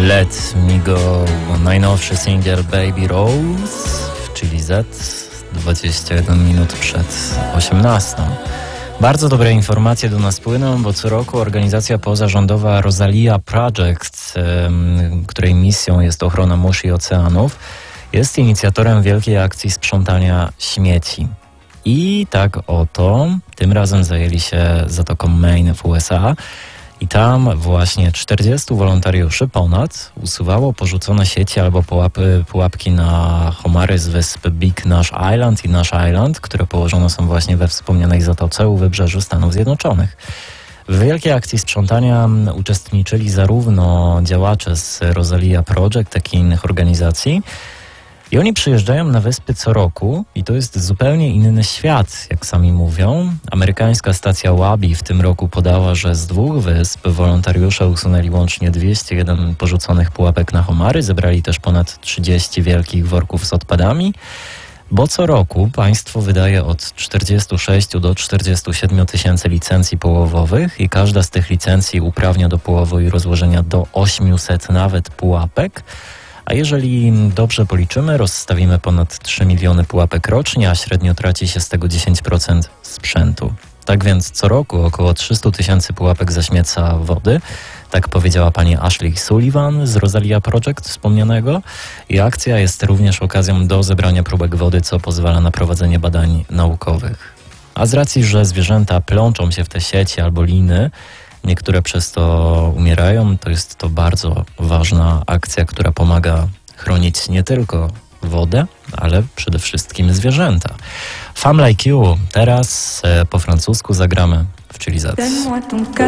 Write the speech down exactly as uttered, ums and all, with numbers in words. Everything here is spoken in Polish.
Let Me Go, najnowszy singiel Baby Rose w Chili Z, dwadzieścia jeden minut przed osiemnastą. Bardzo dobre informacje do nas płyną, bo co roku organizacja pozarządowa Rosalia Project, której misją jest ochrona mórz i oceanów, jest inicjatorem wielkiej akcji sprzątania śmieci. I tak oto, tym razem zajęli się Zatoką Maine w U S A i tam właśnie czterdziestu wolontariuszy ponad usuwało porzucone sieci albo pułapy, pułapki na homary z wysp Big Nash Island i Nash Island, które położone są właśnie we wspomnianej Zatoce u wybrzeżu Stanów Zjednoczonych. W wielkiej akcji sprzątania uczestniczyli zarówno działacze z Rosalia Project, jak i innych organizacji. I oni przyjeżdżają na wyspy co roku i to jest zupełnie inny świat, jak sami mówią. Amerykańska stacja Wabi w tym roku podała, że z dwóch wysp wolontariusze usunęli łącznie dwieście jeden porzuconych pułapek na homary, zebrali też ponad trzydzieści wielkich worków z odpadami, bo co roku państwo wydaje od czterdziestu sześciu do czterdziestu siedmiu tysięcy licencji połowowych i każda z tych licencji uprawnia do połowu i rozłożenia do ośmiuset nawet pułapek. A jeżeli dobrze policzymy, rozstawimy ponad trzy miliony pułapek rocznie, a średnio traci się z tego dziesięć procent sprzętu. Tak więc co roku około trzysta tysięcy pułapek zaśmieca wody. Tak powiedziała pani Ashley Sullivan z Rosalia Project wspomnianego. I akcja jest również okazją do zebrania próbek wody, co pozwala na prowadzenie badań naukowych. A z racji, że zwierzęta plączą się w te sieci albo liny, niektóre przez to umierają, to jest to bardzo ważna akcja, która pomaga chronić nie tylko wodę, ale przede wszystkim zwierzęta. Femme Like You, teraz po francusku zagramy w Chili Z.